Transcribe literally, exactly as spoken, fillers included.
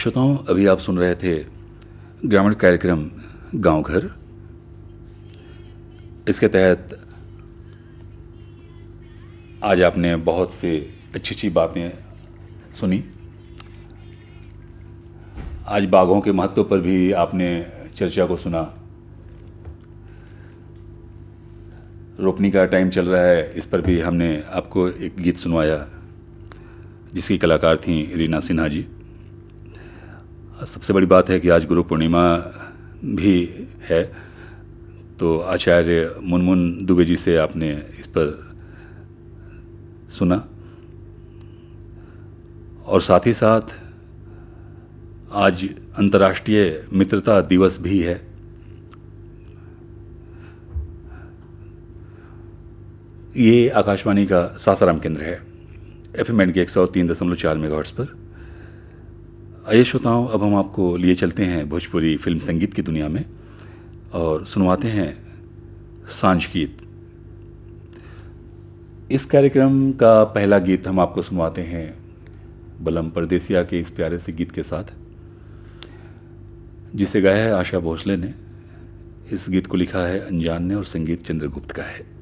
श्रोताओं, अभी आप सुन रहे थे ग्रामीण कार्यक्रम गांव घर। इसके तहत आज आपने बहुत से अच्छी अच्छी बातें सुनी। आज बाघों के महत्व पर भी आपने चर्चा को सुना। रोपनी का टाइम चल रहा है, इस पर भी हमने आपको एक गीत सुनवाया जिसकी कलाकार थी रीना सिन्हा जी। सबसे बड़ी बात है कि आज गुरु पूर्णिमा भी है, तो आचार्य मुनमुन दुबे जी से आपने इस पर सुना। और साथ ही साथ आज अंतर्राष्ट्रीय मित्रता दिवस भी है। ये आकाशवाणी का सासाराम केंद्र है, एफ एम बैंड के एक सौ तीन दशमलव चार मेगाहर्ट्ज़ पर। आइए श्रोताओं, अब हम आपको लिए चलते हैं भोजपुरी फिल्म संगीत की दुनिया में और सुनवाते हैं सांझ गीत। इस कार्यक्रम का पहला गीत हम आपको सुनवाते हैं बलम परदेसिया के इस प्यारे से गीत के साथ, जिसे गाया है आशा भोसले ने। इस गीत को लिखा है अनजान ने और संगीत चंद्रगुप्त का है।